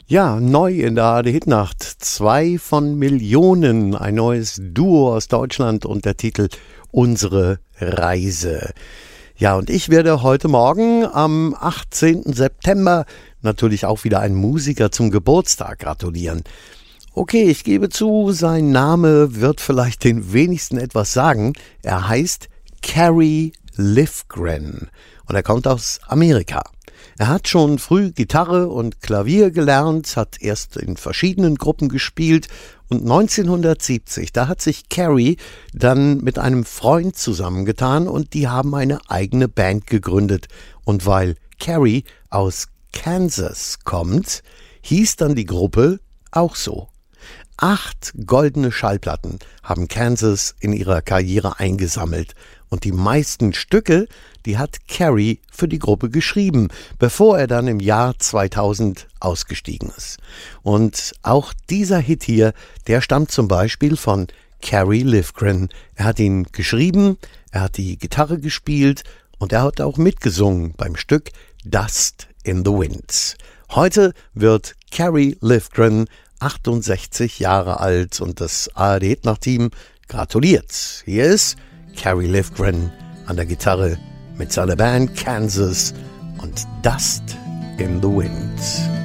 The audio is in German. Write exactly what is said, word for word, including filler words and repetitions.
Ja, neu in der A R D-Hitnacht. Zwei von Millionen. Ein neues Duo aus Deutschland und der Titel Unsere Reise. Ja, und ich werde heute Morgen am achtzehnten September natürlich auch wieder einen Musiker zum Geburtstag gratulieren. Okay, ich gebe zu, sein Name wird vielleicht den wenigsten etwas sagen. Er heißt Kerry Livgren und er kommt aus Amerika. Er hat schon früh Gitarre und Klavier gelernt, hat erst in verschiedenen Gruppen gespielt und neunzehnhundertsiebzig, da hat sich Kerry dann mit einem Freund zusammengetan und die haben eine eigene Band gegründet. Und weil Kerry aus Kansas kommt, hieß dann die Gruppe auch so. Acht goldene Schallplatten haben Kansas in ihrer Karriere eingesammelt und die meisten Stücke, die hat Kerry für die Gruppe geschrieben, bevor er dann im Jahr zweitausend ausgestiegen ist. Und auch dieser Hit hier, der stammt zum Beispiel von Kerry Livgren. Er hat ihn geschrieben, er hat die Gitarre gespielt und er hat auch mitgesungen beim Stück Dust in the Wind. Heute wird Kerry Livgren achtundsechzig Jahre alt und das A R D-Hitnacht-Team gratuliert. Hier ist Kerry Livgren an der Gitarre mit seiner Band Kansas und Dust in the Wind.